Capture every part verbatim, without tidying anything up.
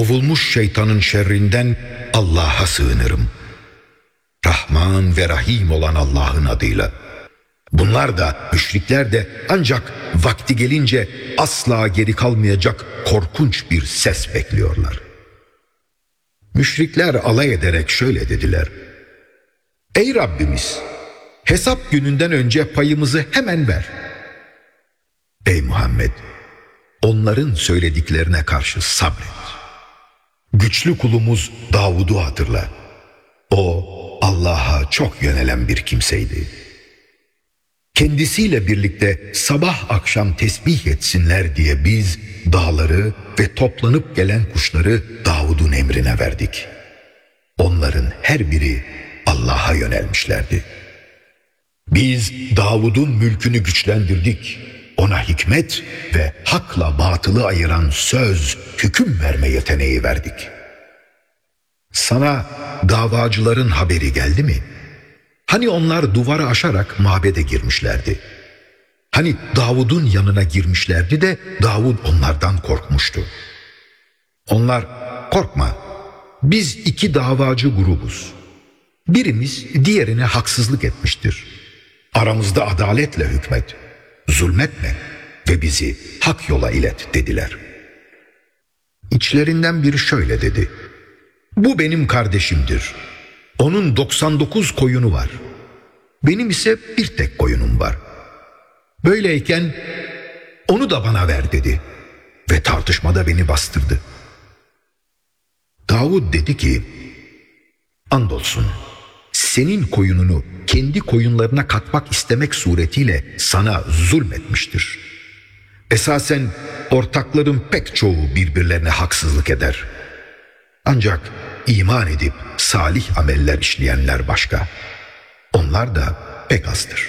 kovulmuş şeytanın şerrinden Allah'a sığınırım. Rahman ve Rahim olan Allah'ın adıyla. Bunlar da, müşrikler de ancak vakti gelince asla geri kalmayacak korkunç bir ses bekliyorlar. Müşrikler alay ederek şöyle dediler: Ey Rabbimiz! Hesap gününden önce payımızı hemen ver. Ey Muhammed! Onların söylediklerine karşı sabret. Güçlü kulumuz Davud'u hatırla. O Allah'a çok yönelen bir kimseydi. Kendisiyle birlikte sabah akşam tesbih etsinler diye biz dağları ve toplanıp gelen kuşları Davud'un emrine verdik. Onların her biri Allah'a yönelmişlerdi. Biz Davud'un mülkünü güçlendirdik. Ona hikmet ve hakla batılı ayıran söz, hüküm verme yeteneği verdik. Sana davacıların haberi geldi mi? Hani onlar duvarı aşarak mabede girmişlerdi. Hani Davud'un yanına girmişlerdi de Davud onlardan korkmuştu. Onlar, korkma, biz iki davacı grubuz. Birimiz diğerine haksızlık etmiştir. Aramızda adaletle hükmet, zulmetme ve bizi hak yola ilet dediler. İçlerinden biri şöyle dedi: Bu benim kardeşimdir. Onun doksan dokuz koyunu var. Benim ise bir tek koyunum var. Böyleyken onu da bana ver dedi ve tartışmada beni bastırdı. Davud dedi ki, andolsun senin koyununu kendi koyunlarına katmak istemek suretiyle sana zulmetmiştir. Esasen ortakların pek çoğu birbirlerine haksızlık eder. Ancak iman edip salih ameller işleyenler başka. Onlar da pek azdır.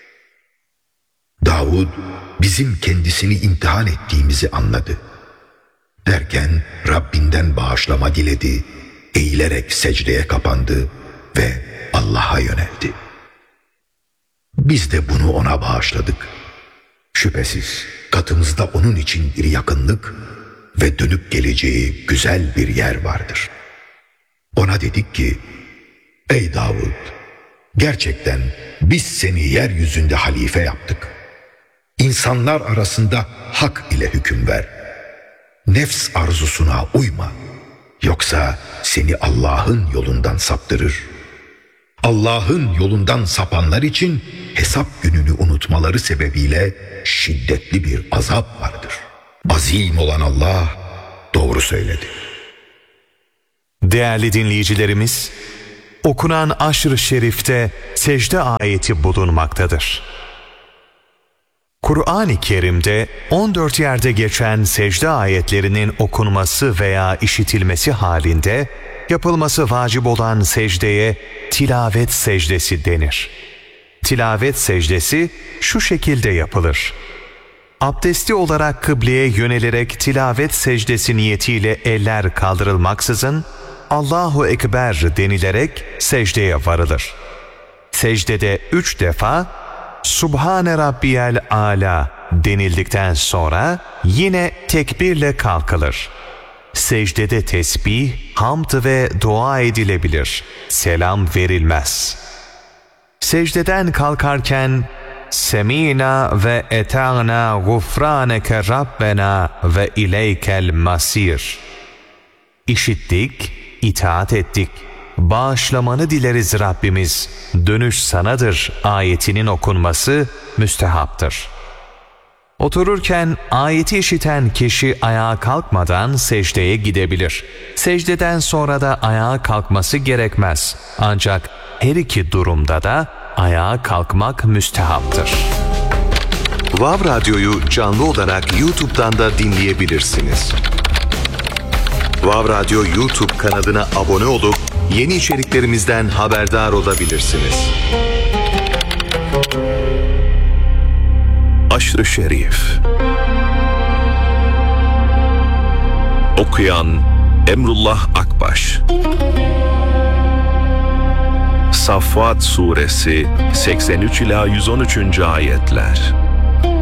Davud bizim kendisini imtihan ettiğimizi anladı. Derken Rabbinden bağışlama diledi, eğilerek secdeye kapandı ve Allah'a yöneldi. Biz de bunu ona bağışladık. Şüphesiz katımızda onun için bir yakınlık ve dönüp geleceği güzel bir yer vardır. Ona dedik ki, ey Davud, gerçekten biz seni yeryüzünde halife yaptık. İnsanlar arasında hak ile hüküm ver. Nefs arzusuna uyma. Yoksa seni Allah'ın yolundan saptırır. Allah'ın yolundan sapanlar için hesap gününü unutmaları sebebiyle şiddetli bir azap vardır. Azim olan Allah doğru söyledi. Değerli dinleyicilerimiz, okunan Aşr-ı Şerif'te secde ayeti bulunmaktadır. Kur'an-ı Kerim'de on dört yerde geçen secde ayetlerinin okunması veya işitilmesi halinde yapılması vacip olan secdeye tilavet secdesi denir. Tilavet secdesi şu şekilde yapılır: abdestli olarak kıbleye yönelerek tilavet secdesi niyetiyle eller kaldırılmaksızın Allahu Ekber denilerek secdeye varılır. Secdede üç defa Subhane Rabbiyel Ala denildikten sonra yine tekbirle kalkılır. Secdede tesbih, hamd ve dua edilebilir. Selam verilmez. Secdeden kalkarken Semina ve eta'na gufraneke Rabbena ve ileykel masir. İşittik, itaat ettik. Bağışlamanı dileriz Rabbimiz. Dönüş sanadır ayetinin okunması müstehaptır. Otururken ayeti işiten kişi ayağa kalkmadan secdeye gidebilir. Secdeden sonra da ayağa kalkması gerekmez. Ancak her iki durumda da ayağa kalkmak müstehaptır. Vav Radyo'yu canlı olarak YouTube'dan da dinleyebilirsiniz. Vav Radyo YouTube kanalına abone olup yeni içeriklerimizden haberdar olabilirsiniz. Aşr-ı Şerif. Okuyan Emrullah Akbaş. Saffat Suresi seksen üç ila yüz on üçüncü ayetler.